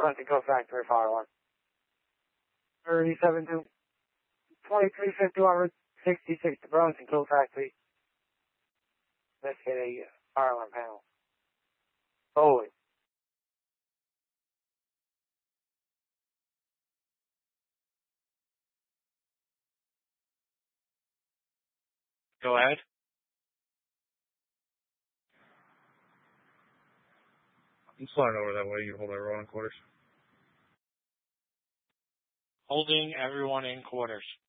Burlington Coat Factory fire alarm. 37 to 2351 66 to Burlington Coat Factory. Let's hit a fire alarm panel. Holy. Go ahead. I'm flying over that way. You hold everyone in quarters. Holding everyone in quarters.